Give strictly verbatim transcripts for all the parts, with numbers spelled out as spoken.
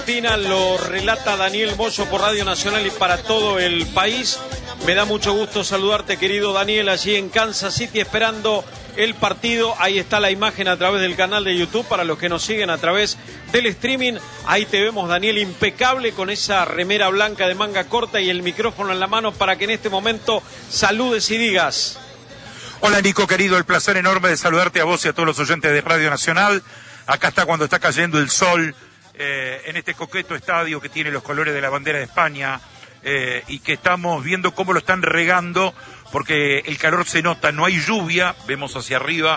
Argentina lo relata Daniel Moyo por Radio Nacional y para todo el país. Me da mucho gusto saludarte, querido Daniel, allí en Kansas City esperando el partido. Ahí está la imagen a través del canal de YouTube para los que nos siguen a través del streaming. Ahí te vemos, Daniel, impecable con esa remera blanca de manga corta y el micrófono en la mano para que en este momento saludes y digas. Hola, Nico, querido, el placer enorme de saludarte a vos y a todos los oyentes de Radio Nacional. Acá está cuando está cayendo el sol eh, en este coqueto estadio que tiene los colores de la bandera de España eh, y que estamos viendo cómo lo están regando porque el calor se nota, no hay lluvia, vemos hacia arriba,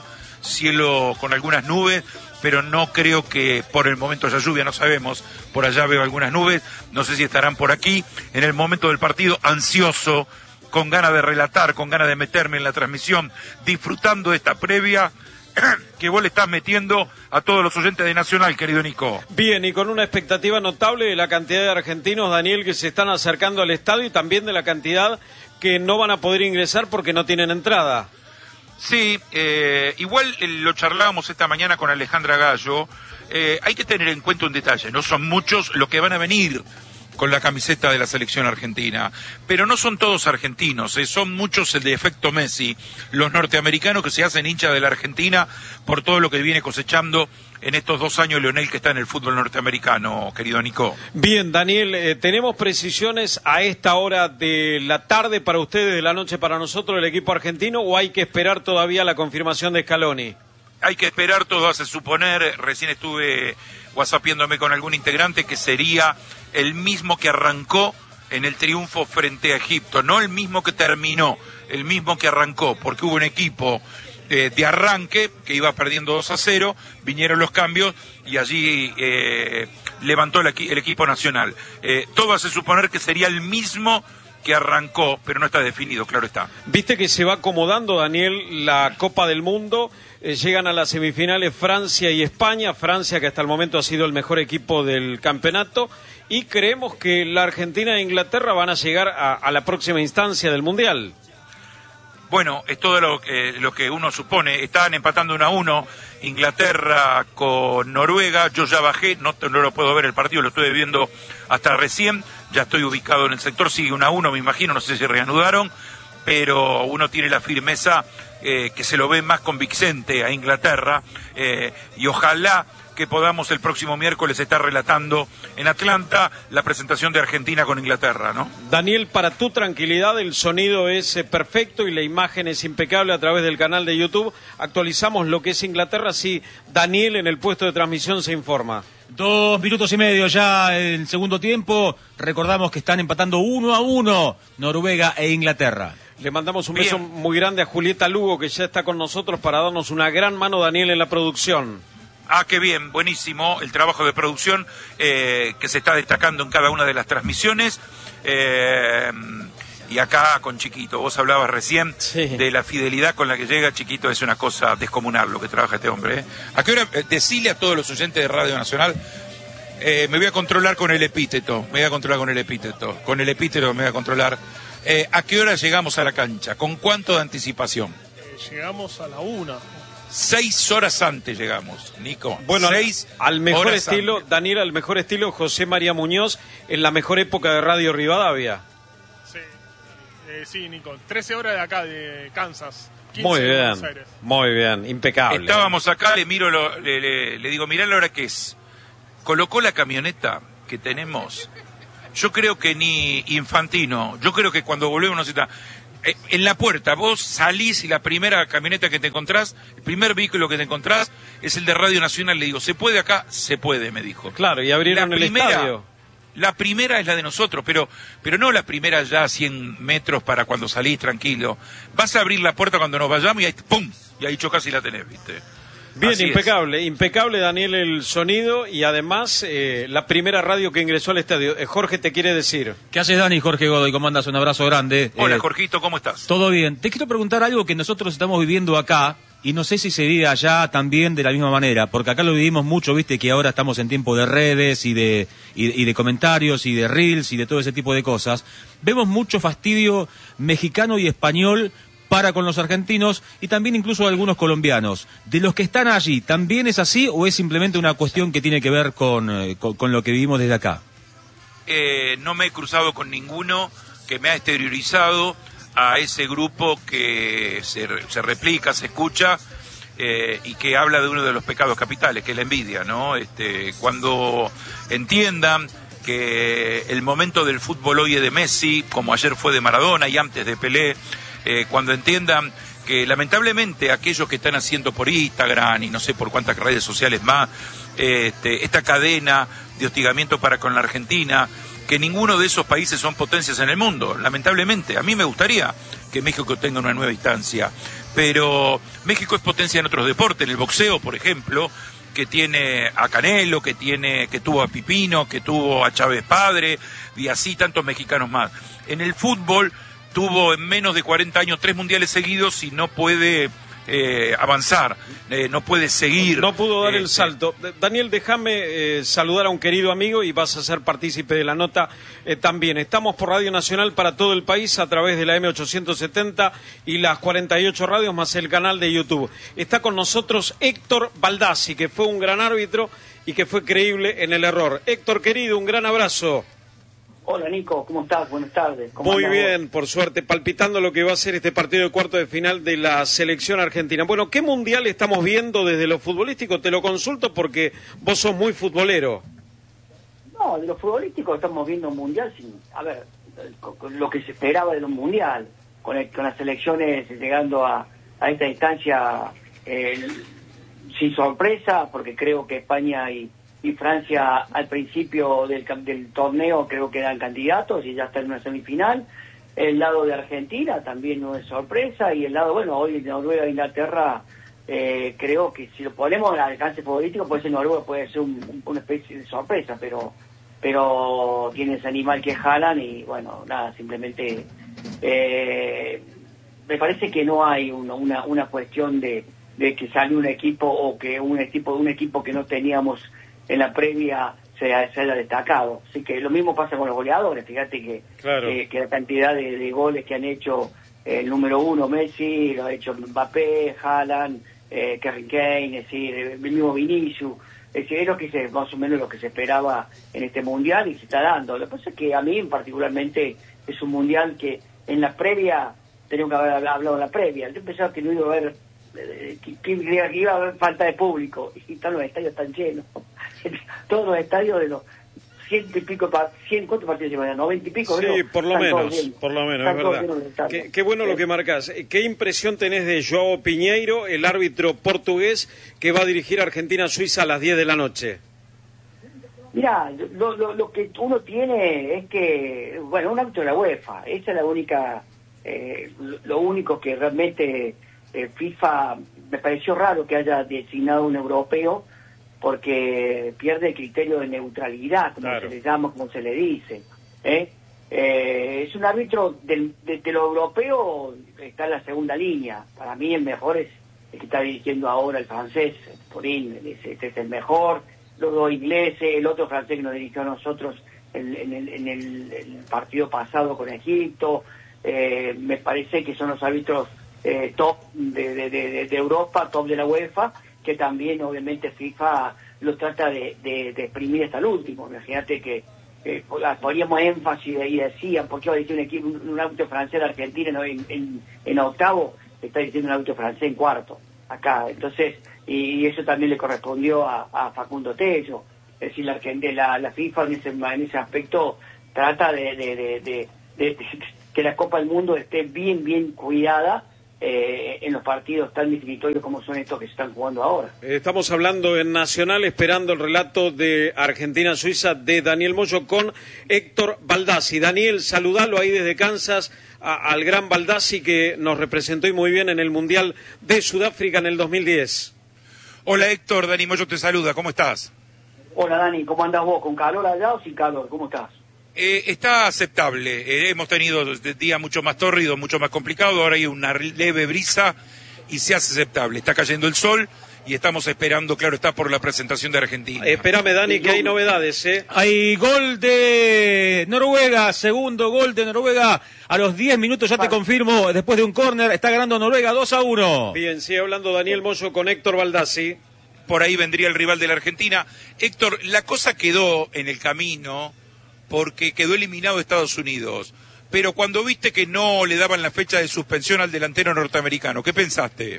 cielo con algunas nubes, pero no creo que por el momento haya lluvia, no sabemos, por allá veo algunas nubes, no sé si estarán por aquí, en el momento del partido, ansioso, con ganas de relatar, con ganas de meterme en la transmisión, disfrutando de esta previa que vos le estás metiendo a todos los oyentes de Nacional, querido Nico. Bien, y con una expectativa notable de la cantidad de argentinos, Daniel, que se están acercando al estadio y también de la cantidad que no van a poder ingresar porque no tienen entrada. Sí, eh, igual eh, lo charlábamos esta mañana con Alejandra Gallo, eh, hay que tener en cuenta un detalle, no son muchos los que van a venir con la camiseta de la selección argentina, pero no son todos argentinos, eh, son muchos el de efecto Messi, los norteamericanos que se hacen hinchas de la Argentina por todo lo que viene cosechando en estos dos años Lionel que está en el fútbol norteamericano, querido Nico. Bien, Daniel, eh, ¿tenemos precisiones a esta hora de la tarde para ustedes, de la noche para nosotros, el equipo argentino, o hay que esperar todavía la confirmación de Scaloni? Hay que esperar, todo hace suponer, recién estuve whatsappiéndome con algún integrante que sería el mismo que arrancó en el triunfo frente a Egipto, no el mismo que terminó, el mismo que arrancó, porque hubo un equipo eh, de arranque que iba perdiendo dos a cero, vinieron los cambios y allí eh, levantó el, equi el equipo nacional. Eh, todo hace suponer que sería el mismo que arrancó, pero no está definido, claro está. Viste que se va acomodando, Daniel, la Copa del Mundo, eh, llegan a las semifinales Francia y España, Francia que hasta el momento ha sido el mejor equipo del campeonato, y creemos que la Argentina e Inglaterra van a llegar a, a la próxima instancia del Mundial. Bueno, es todo lo, eh, lo que uno supone, estaban empatando uno a uno, Inglaterra con Noruega, yo ya bajé, no, no lo puedo ver el partido, lo estuve viendo hasta recién, ya estoy ubicado en el sector, sigue uno a uno, me imagino, no sé si reanudaron, pero uno tiene la firmeza eh, que se lo ve más convincente a Inglaterra, eh, y ojalá que podamos el próximo miércoles estar relatando en Atlanta la presentación de Argentina con Inglaterra, ¿no? Daniel, para tu tranquilidad, el sonido es eh, perfecto y la imagen es impecable a través del canal de YouTube. Actualizamos lo que es Inglaterra, si Daniel en el puesto de transmisión se informa. Dos minutos y medio ya en el segundo tiempo. Recordamos que están empatando uno a uno Noruega e Inglaterra. Le mandamos un Bien. beso muy grande a Julieta Lugo, que ya está con nosotros para darnos una gran mano, Daniel, en la producción. Ah, qué bien, buenísimo el trabajo de producción eh, que se está destacando en cada una de las transmisiones. Eh, y acá con Chiquito, vos hablabas recién sí. de la fidelidad con la que llega Chiquito, es una cosa descomunal lo que trabaja este hombre. ¿eh? ¿A qué hora? Eh, decile a todos los oyentes de Radio Nacional, eh, me voy a controlar con el epíteto, me voy a controlar con el epíteto, con el epíteto me voy a controlar. Eh, ¿A qué hora llegamos a la cancha? ¿Con cuánto de anticipación? Eh, llegamos a la una. Seis horas antes llegamos, Nico. Bueno, Seis al mejor horas estilo, antes. Daniel, al mejor estilo José María Muñoz, en la mejor época de Radio Rivadavia. Sí, eh, sí, Nico. trece horas de acá, de Kansas. quince Muy de bien, Buenos Aires. muy bien, impecable. Estábamos acá, le miro, lo, le, le, le digo, mirá la hora que es. Colocó la camioneta que tenemos. Yo creo que ni Infantino, yo creo que cuando volvemos nos está... En la puerta, vos salís y la primera camioneta que te encontrás, el primer vehículo que te encontrás es el de Radio Nacional. Le digo, ¿se puede acá? Se puede, me dijo. Claro, y abrieron la el primera, estadio. La primera es la de nosotros, pero, pero no la primera ya a cien metros para cuando salís tranquilo. Vas a abrir la puerta cuando nos vayamos y ahí, ¡pum! Y ahí chocas y la tenés, ¿viste? Bien, Así impecable, es. impecable, Daniel, el sonido y además eh, la primera radio que ingresó al estadio. Eh, Jorge te quiere decir. ¿Qué haces, Dani? Jorge Godoy, ¿cómo andas? Un abrazo grande. Hola, eh, Jorgito, ¿cómo estás? Todo bien. Te quiero preguntar algo que nosotros estamos viviendo acá y no sé si se vive allá también de la misma manera, porque acá lo vivimos mucho, viste que ahora estamos en tiempo de redes y de, y, y de comentarios y de reels y de todo ese tipo de cosas. Vemos mucho fastidio mexicano y español para con los argentinos y también incluso algunos colombianos. De los que están allí, ¿también es así o es simplemente una cuestión que tiene que ver con, eh, con, con lo que vivimos desde acá? Eh, no me he cruzado con ninguno que me ha exteriorizado a ese grupo que se, se replica, se escucha eh, y que habla de uno de los pecados capitales, que es la envidia, ¿no? Este, cuando entiendan que el momento del fútbol hoy es de Messi, como ayer fue de Maradona y antes de Pelé, eh, cuando entiendan que lamentablemente aquellos que están haciendo por Instagram y no sé por cuántas redes sociales más, este, esta cadena de hostigamiento para con la Argentina, que ninguno de esos países son potencias en el mundo, lamentablemente. A mí me gustaría que México tenga una nueva instancia, pero México es potencia en otros deportes, en el boxeo, por ejemplo, que tiene a Canelo, que tiene, que tuvo a Pipino, que tuvo a Chávez Padre, y así tantos mexicanos más. En el fútbol tuvo en menos de cuarenta años tres mundiales seguidos y no puede eh, avanzar, eh, no puede seguir. No pudo dar eh, el salto. Daniel, déjame eh, saludar a un querido amigo y vas a ser partícipe de la nota eh, también. Estamos por Radio Nacional para todo el país a través de la eme ochocientos setenta y las cuarenta y ocho radios más el canal de YouTube. Está con nosotros Héctor Baldassi, que fue un gran árbitro y que fue creíble en el error. Héctor, querido, un gran abrazo. Hola Nico, ¿cómo estás? Buenas tardes. ¿Cómo Muy andamos? bien, por suerte, palpitando lo que va a ser este partido de cuarto de final de la selección argentina. Bueno, ¿qué mundial estamos viendo desde lo futbolístico? Te lo consulto porque vos sos muy futbolero. No, de lo futbolístico estamos viendo un mundial sin, a ver, con, con lo que se esperaba de un mundial, con, el, con las selecciones llegando a, a esta instancia eh, sin sorpresa, porque creo que España y y Francia al principio del, del torneo creo que eran candidatos y ya está en una semifinal. El lado de Argentina también no es sorpresa, y el lado, bueno, hoy Noruega e Inglaterra, eh, creo que si lo ponemos al alcance futbolístico, puede ser Noruega, puede ser un, un, una especie de sorpresa, pero pero tiene ese animal que jalan y bueno, nada, simplemente eh, me parece que no hay una, una, una cuestión de, de que sale un equipo o que un equipo, un equipo que no teníamos en la previa se, se haya destacado. Así que lo mismo pasa con los goleadores. Fíjate que, claro. que, que la cantidad de, de goles que han hecho eh, el número uno, Messi, lo ha hecho Mbappé, Haaland, eh, Kevin Kane, es decir, el mismo Vinicius. Es decir, es lo que se, más o menos lo que se esperaba en este mundial y se está dando. Lo que pasa es que a mí particularmente es un mundial que en la previa, tenemos que haber hablado en la previa, yo pensaba que no iba a haber Que, que iba a haber falta de público y todos los estadios están llenos. Todos los estadios de los ciento y pico, cien, ¿cuántos partidos llevan? noventa y pico, sí, creo. por lo menos, por lo menos, es verdad. Qué, qué bueno sí. Lo que marcás. ¿Qué impresión tenés de João Pinheiro, el árbitro portugués que va a dirigir a Argentina-Suiza a las diez de la noche? Mirá, lo, lo, lo que uno tiene es que, bueno, un árbitro de la UEFA, esa es la única, eh, lo único que realmente eh, FIFA, me pareció raro que haya designado un europeo, porque pierde el criterio de neutralidad, como claro. se le llama, como se le dice. ¿eh? Eh, es un árbitro del, de, de lo europeo, está en la segunda línea. Para mí el mejor es el que está dirigiendo ahora el francés, Porín, este es el mejor. Los dos ingleses, el otro francés que nos dirigió a nosotros en, en, el, en el, el partido pasado con Egipto. Eh, me parece que son los árbitros eh, top de, de, de, de Europa, top de la UEFA, que también obviamente FIFA los trata de, de, de exprimir hasta el último. Imagínate que eh, poníamos énfasis y decían, ¿por qué va a decir un equipo, un, un árbitro francés de Argentina ¿no? en, en, en octavo? Está diciendo un árbitro francés en cuarto, acá. Entonces, y eso también le correspondió a, a Facundo Tello. Es decir, la, la, la FIFA en ese, en ese aspecto trata de, de, de, de, de, de que la Copa del Mundo esté bien, bien cuidada eh, en los partidos tan definitorios como son estos que se están jugando ahora. Estamos hablando en Nacional, esperando el relato de Argentina-Suiza de Daniel Moyo con Héctor Baldassi. Daniel, saludalo ahí desde Kansas a, al gran Baldassi que nos representó y muy bien en el Mundial de Sudáfrica en el dos mil diez. Hola Héctor, Dani Moyo te saluda, ¿cómo estás? Hola Dani, ¿cómo andás vos? ¿Con calor allá o sin calor? ¿Cómo estás? Eh, está aceptable, eh, hemos tenido días mucho más tórridos, mucho más complicados, ahora hay una leve brisa y se hace aceptable. Está cayendo el sol y estamos esperando, claro está, por la presentación de Argentina. Espérame, Dani, que hay novedades, ¿eh? Hay gol de Noruega, segundo gol de Noruega a los diez minutos, ya te confirmo, después de un córner, está ganando Noruega dos a uno. Bien, sigue hablando Daniel Moyo con Héctor Baldassi. Por ahí vendría el rival de la Argentina. Héctor, la cosa quedó en el camino porque quedó eliminado Estados Unidos. Pero cuando viste que no le daban la fecha de suspensión al delantero norteamericano, ¿qué pensaste?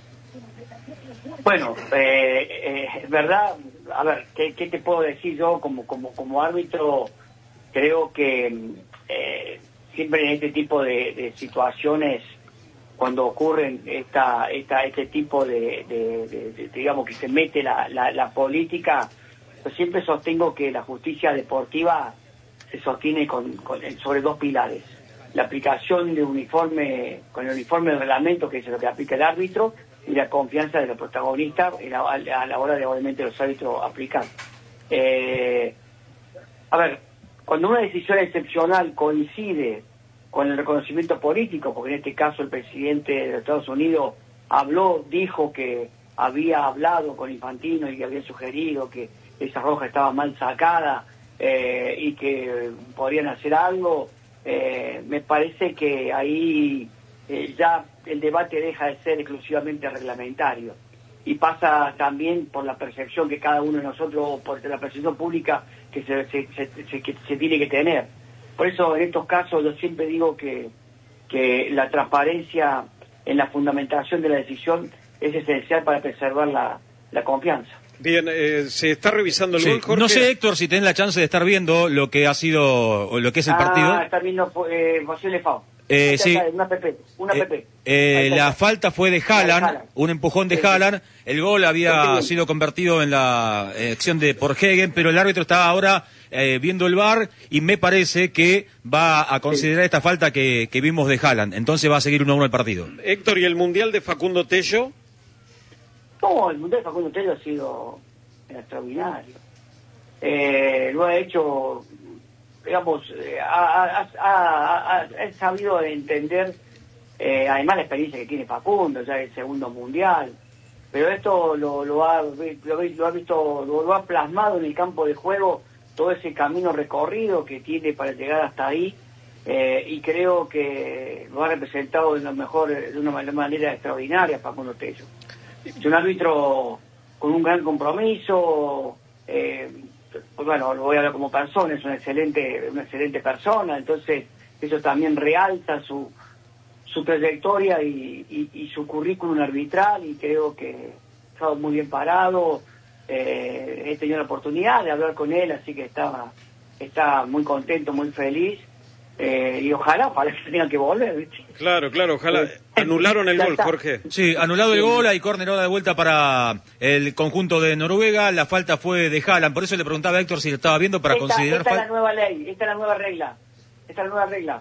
Bueno, eh, eh, es verdad, a ver, ¿qué, qué te puedo decir yo como como como árbitro? Creo que eh, siempre en este tipo de, de situaciones, cuando ocurren esta, esta este tipo de, de, de, de digamos que se mete la, la, la política, yo siempre sostengo que la justicia deportiva se sostiene con, con sobre dos pilares: la aplicación de uniforme, con el uniforme del reglamento, que es lo que aplica el árbitro, y la confianza de los protagonistas a la hora de, obviamente, los árbitros aplicar. Eh, a ver, cuando una decisión excepcional coincide con el reconocimiento político, porque en este caso el presidente de Estados Unidos habló, dijo que había hablado con Infantino y que había sugerido que esa roja estaba mal sacada eh, y que podrían hacer algo, eh, me parece que ahí eh, ya el debate deja de ser exclusivamente reglamentario y pasa también por la percepción que cada uno de nosotros, por la percepción pública que se, se, se, se, que se tiene que tener. Por eso en estos casos yo siempre digo que, que la transparencia en la fundamentación de la decisión es esencial para preservar la, la confianza. Bien, eh, se está revisando el Sí. gol, Jorge. No sé, Héctor, si tenés la chance de estar viendo lo que ha sido, o lo que es el ah, partido. Ah, está viendo eh, posible foul. Eh, sí. Una P P, una Eh, P P. eh, la falta fue de Haaland, Haaland. un empujón de Sí, sí. Haaland. El gol había Sí. sido convertido en la eh, acción de por Hegen, pero el árbitro está ahora eh, viendo el V A R y me parece que va a considerar sí. esta falta que, que vimos de Haaland. Entonces va a seguir uno a uno el partido. Héctor, ¿y el Mundial de Facundo Tello? No, el Mundial de Facundo Tello ha sido extraordinario. Eh, lo ha hecho, digamos, eh, ha, ha, ha, ha, ha sabido entender, eh, además la experiencia que tiene Facundo, ya el segundo Mundial, pero esto lo, lo, ha, lo, lo ha visto, lo, lo ha plasmado en el campo de juego, todo ese camino recorrido que tiene para llegar hasta ahí, eh, y creo que lo ha representado de una mejor, de una manera extraordinaria Facundo Tello. Es un árbitro con un gran compromiso, eh, pues bueno, lo voy a hablar como persona, es una excelente, una excelente persona, entonces eso también realza su su trayectoria y, y, y su currículum arbitral, y creo que ha estado muy bien parado. Eh, he tenido la oportunidad de hablar con él, así que estaba está muy contento, muy feliz, eh, y ojalá, ojalá que tengan que volver, ¿viste? Claro, claro, ojalá. Anularon el Ya gol, está. Jorge. Sí, anulado el gol, hay córner ahora de vuelta para el conjunto de Noruega, la falta fue de Haaland, por eso le preguntaba a Héctor si lo estaba viendo para esta, considerar esta es la falta. nueva ley, esta es la nueva regla, esta es la nueva regla,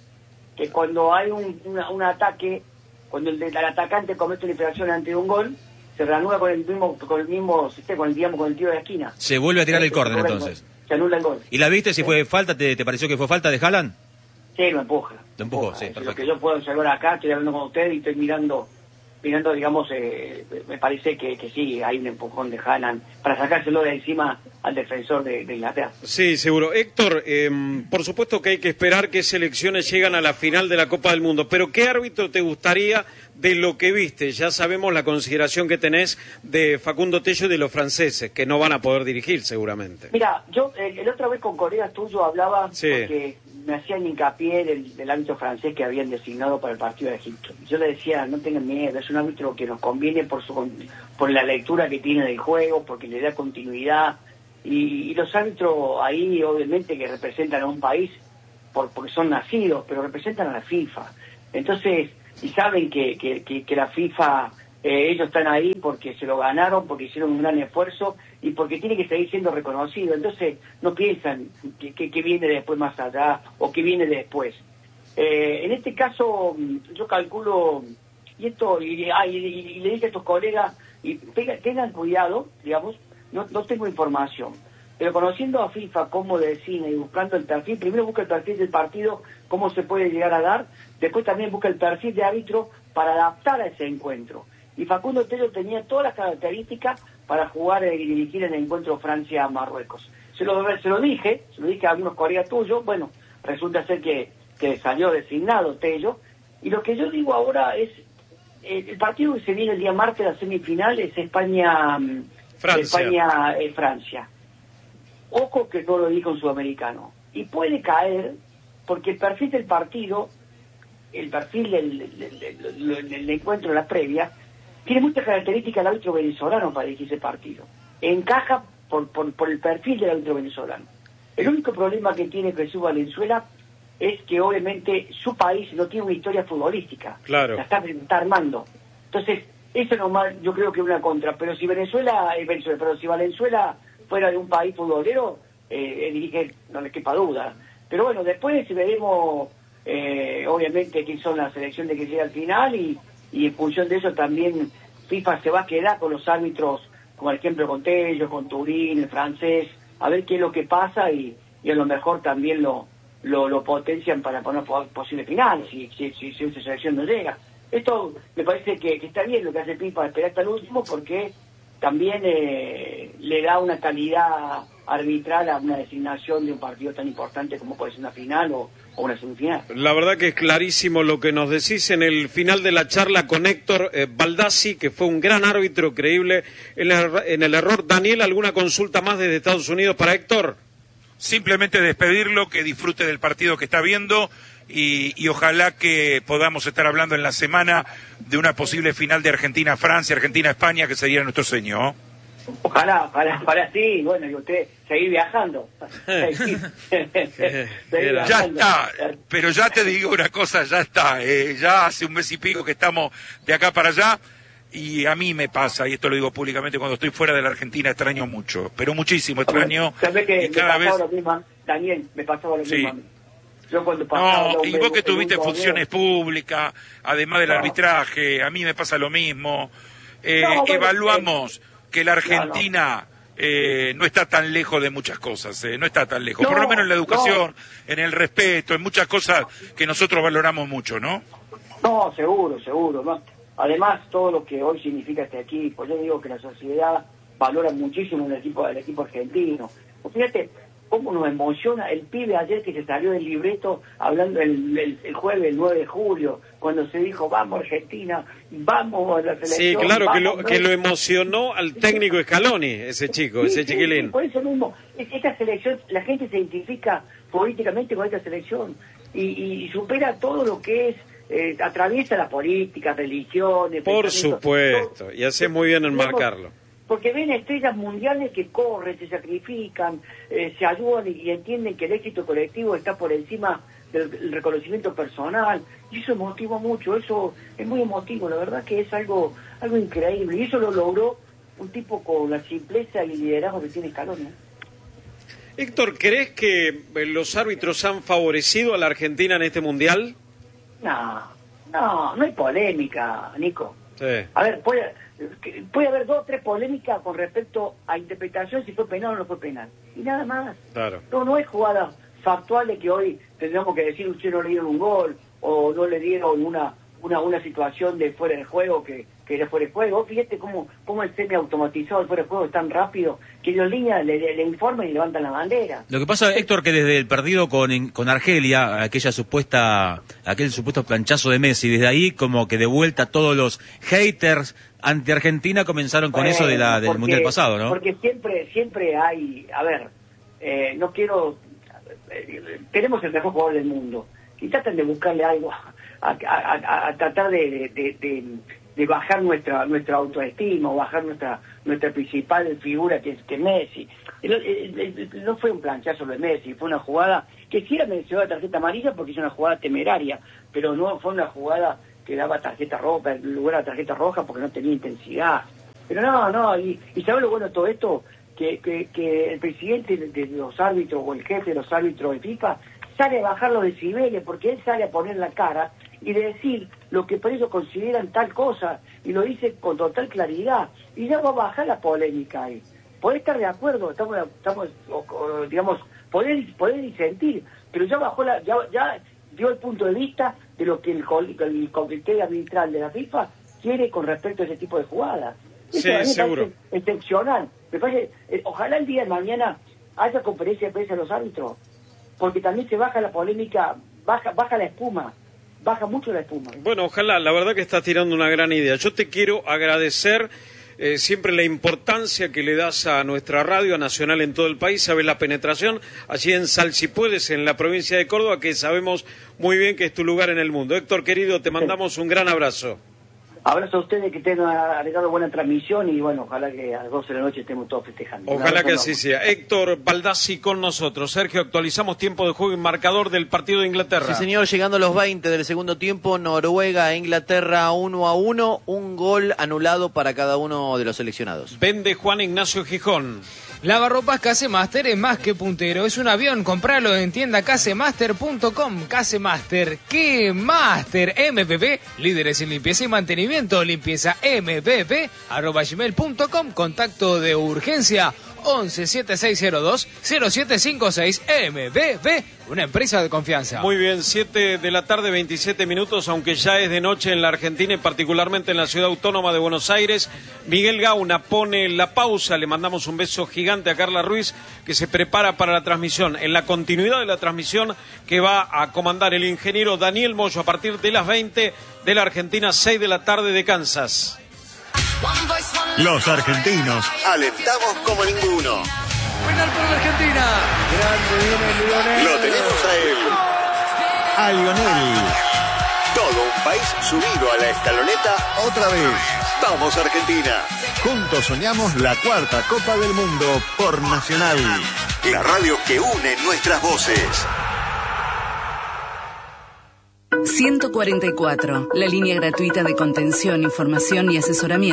que cuando hay un, una, un ataque, cuando el, el atacante comete una infracción ante un gol, se reanuda con el mismo, con el mismo sistema, con el, digamos, con el tiro de esquina. Se vuelve a tirar el Se córner anula el entonces. gol, se anula el gol. ¿Y la viste si fue falta? ¿Te, te pareció que fue falta de Haaland? Sí, lo empuja. Lo empujó, sí, Es perfecto. lo que yo puedo observar acá, estoy hablando con usted y estoy mirando, mirando digamos, eh, me parece que, que sí, hay un empujón de Haaland para sacárselo de encima al defensor de, de Inglaterra. Sí, seguro. Héctor, eh, por supuesto que hay que esperar que selecciones llegan a la final de la Copa del Mundo, pero ¿qué árbitro te gustaría de lo que viste? Ya sabemos la consideración que tenés de Facundo Tello y de los franceses, que no van a poder dirigir seguramente. Mira, yo eh, el otra vez con colegas tuyos hablaba, Sí. porque me hacían hincapié del, del árbitro francés que habían designado para el partido de Egipto. Yo le decía, no tengan miedo, es un árbitro que nos conviene por su por la lectura que tiene del juego, porque le da continuidad, y, y los árbitros ahí obviamente que representan a un país por, porque son nacidos, pero representan a la FIFA. Entonces, y saben que, que, que, que la FIFA, eh, ellos están ahí porque se lo ganaron, porque hicieron un gran esfuerzo y porque tiene que seguir siendo reconocido. Entonces no piensan que, que, que viene después más allá o que viene después. Eh, en este caso yo calculo, y esto y, ah, y, y, y le dije a estos colegas, y tengan, tengan cuidado, digamos, no, no tengo información, pero conociendo a FIFA cómo decide y buscando el perfil, primero busca el perfil del partido, cómo se puede llegar a dar, después también busca el perfil de árbitro para adaptar a ese encuentro. Y Facundo Tello tenía todas las características para jugar y dirigir en el encuentro Francia-Marruecos. Se lo, se lo dije, se lo dije a algunos colegas tuyos, bueno, resulta ser que, que salió designado Tello, y lo que yo digo ahora es, eh, el partido que se viene el día martes, la semifinal, es España-Francia. España, eh, Francia. Ojo que no lo dijo un sudamericano. Y puede caer, porque el perfil del partido, el perfil del, del, del, del, del encuentro de la previa, tiene muchas características del árbitro venezolano para dirigir ese partido. Encaja por, por, por el perfil del árbitro venezolano. El único problema que tiene Jesús Valenzuela es que obviamente su país no tiene una historia futbolística. Claro. La está, está armando. Entonces, eso nomás yo creo que es una contra. Pero si Venezuela, eh, Venezuela pero si Valenzuela fuera de un país futbolero, eh, dirige, no le quepa duda. Pero bueno, después veremos, eh, obviamente, quién son las selecciones que llega al final y, y en función de eso también FIFA se va a quedar con los árbitros, como por ejemplo con Tello, con Turín, el francés, a ver qué es lo que pasa y, y a lo mejor también lo, lo, lo potencian para poner posible final, si, si, si, si esa selección no llega. Esto me parece que, que está bien lo que hace FIFA, esperar hasta el último, porque también eh, le da una calidad arbitral a una designación de un partido tan importante como puede ser una final o, o una semifinal. La verdad que es clarísimo lo que nos decís en el final de la charla con Héctor eh, Baldassi, que fue un gran árbitro, creíble en el, en el error. Daniel, ¿alguna consulta más desde Estados Unidos para Héctor? Simplemente despedirlo, que disfrute del partido que está viendo y, y ojalá que podamos estar hablando en la semana de una posible final de Argentina-Francia, Argentina-España, que sería nuestro sueño. Ojalá, ojalá, ojalá sí, bueno, y usted seguir viajando. seguir ya viajando. Está, pero ya te digo una cosa, ya está, eh, ya hace un mes y pico que estamos de acá para allá, y a mí me pasa, y esto lo digo públicamente, cuando estoy fuera de la Argentina extraño mucho, pero muchísimo extraño. ¿Sabés que y me cada pasaba vez... lo mismo, Daniel? Me pasaba lo sí. mismo a mí. Yo cuando pasaba no, y vos que tuviste funciones torneo... públicas, además del no. arbitraje, a mí me pasa lo mismo. Eh, no, bueno, evaluamos... Eh... que la Argentina no, no. Eh, no está tan lejos de muchas cosas, eh, no está tan lejos, no, por lo menos en la educación, no. en el respeto, en muchas cosas que nosotros valoramos mucho, ¿no? No, seguro, seguro, ¿no? Además, todo lo que hoy significa este equipo, yo digo que la sociedad valora muchísimo el equipo, el equipo argentino. Fíjate cómo nos emociona el pibe ayer que se salió del libreto hablando el, el, el jueves, el nueve de julio, cuando se dijo, vamos Argentina, vamos a la selección. Sí, claro, vamos, que lo, ¿no? que lo emocionó al técnico Scaloni, ese chico, sí, ese sí, chiquilín. Sí, por eso mismo, esta selección, la gente se identifica políticamente con esta selección y, y supera todo lo que es, eh, atraviesa la política, religiones. Por supuesto, y hace muy bien en marcarlo. Porque ven estrellas mundiales que corren, se sacrifican, eh, se ayudan y, y entienden que el éxito colectivo está por encima del, del reconocimiento personal. Y eso motiva mucho, eso es muy emotivo, la verdad que es algo algo increíble. Y eso lo logró un tipo con la simpleza y liderazgo que tiene Scaloni. Héctor, ¿crees que los árbitros han favorecido a la Argentina en este Mundial? No, no, no hay polémica, Nico. Sí. A ver, puede... puede haber dos o tres polémicas con respecto a interpretación si fue penal o no fue penal y nada más. Claro. No, no hay jugadas factuales que hoy tendríamos que decir usted no le dieron un gol o no le dieron una una una situación de fuera de juego que, que era fuera de juego. Fíjate cómo, cómo el semi-automatizado del fuera de juego es tan rápido que los líneas le, le, le informan y levantan la bandera. Lo que pasa, Héctor, que desde el partido con, con Argelia, aquella supuesta, aquel supuesto planchazo de Messi, desde ahí como que de vuelta todos los haters anti-Argentina comenzaron con bueno, eso de la del porque, Mundial pasado, ¿no? Porque siempre siempre hay, a ver, eh, no quiero, eh, tenemos el mejor jugador del mundo y tratan de buscarle algo, a, a, a, a tratar de, de, de, de bajar nuestra nuestra autoestima o bajar nuestra nuestra principal figura que es que Messi. El, el, el, no fue un planchazo de Messi, fue una jugada que sí era merecedora de tarjeta amarilla porque es una jugada temeraria, pero no fue una jugada que daba tarjeta roja, en lugar de tarjeta roja porque no tenía intensidad. Pero no, no, y, y ¿sabes lo bueno de todo esto? Que, que, que el presidente de los árbitros o el jefe de los árbitros de FIFA sale a bajar los decibeles porque él sale a poner la cara y de decir lo que por ellos consideran tal cosa y lo dice con total claridad y ya va a bajar la polémica ahí. Podés estar de acuerdo, estamos, estamos o, o, digamos, poder, poder disentir, pero ya bajó la, ya, ya dio el punto de vista de lo que el, el comité arbitral de la FIFA quiere con respecto a ese tipo de jugadas. Sí, Eso a mí me seguro. parece excepcional. Me parece, eh, ojalá el día de mañana haya conferencia de prensa de los árbitros, porque también se baja la polémica, baja, baja la espuma, baja mucho la espuma. Bueno, ojalá, la verdad que estás tirando una gran idea. Yo te quiero agradecer eh, siempre la importancia que le das a nuestra radio nacional en todo el país. Sabes la penetración allí en Salsipuedes, en la provincia de Córdoba, que sabemos muy bien que es tu lugar en el mundo. Héctor, querido, te mandamos un gran abrazo. Abrazo a ustedes, que tengan agregado buena transmisión y bueno, ojalá que a las doce de la noche estemos todos festejando. Ojalá que así sea. Héctor Baldassi con nosotros. Sergio, actualizamos tiempo de juego y marcador del partido de Inglaterra. Sí, señor, llegando a los veinte del segundo tiempo, Noruega e Inglaterra uno a uno, un gol anulado para cada uno de los seleccionados. Vende Juan Ignacio Gijón. Lavarropas Casemaster es más que puntero, es un avión, compralo en tienda casemaster punto com. Casemaster, ¿qué Master? M P P, líderes en limpieza y mantenimiento, limpieza M P P, arroba gmail punto com, contacto de urgencia once siete seis cero dos cero siete cinco seis. M P P, una empresa de confianza. Muy bien, siete de la tarde, veintisiete minutos, aunque ya es de noche en la Argentina y particularmente en la ciudad autónoma de Buenos Aires. Miguel Gauna pone la pausa, le mandamos un beso gigante a Carla Ruiz, que se prepara para la transmisión. En la continuidad de la transmisión que va a comandar el ingeniero Daniel Moyo a partir de las veinte de la Argentina, seis de la tarde de Kansas. Los argentinos alentamos como ninguno. Penal por la Argentina. Grande viene Lionel. Lo tenemos a él, a Lionel. Todo un país subido a la escaloneta otra vez. Vamos Argentina. Juntos soñamos la cuarta Copa del Mundo por Nacional. La radio que une nuestras voces. ciento cuarenta y cuatro, la línea gratuita de contención, información y asesoramiento.